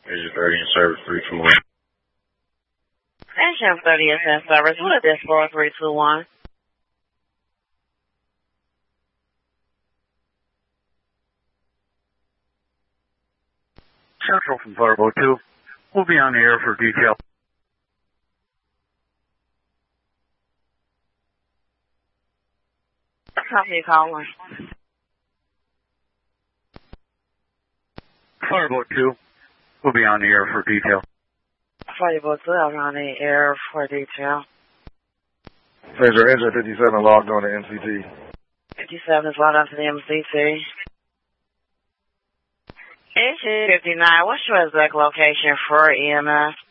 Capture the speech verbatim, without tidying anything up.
Agent thirty in service three two one. Agent thirty is in service. What is this for three two one? Central from Fireboat two. We'll be on the air for detail. What company you calling? Fireboat two. We'll be on the air for detail. Fireboat two, I'm on the air for detail. Phaser Engine fifty-seven logged on to M C T. fifty-seven is logged on to the M C T. Agent fifty-nine, what's your exact location for E M S?